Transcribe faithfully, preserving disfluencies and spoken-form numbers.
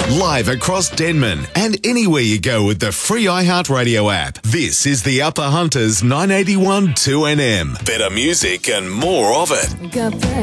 Live across Denman and anywhere you go with the free iHeartRadio app. This is the Upper Hunters nine eighty-one two N M. Better music and more of it.